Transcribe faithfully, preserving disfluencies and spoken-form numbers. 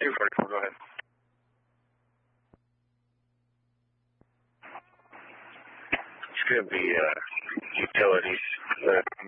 two forty-four, go ahead. It's going to be uh, utilities. Uh,